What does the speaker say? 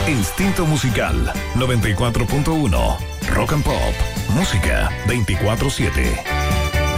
Instinto Musical 94.1. Rock and Pop. Música 24/7.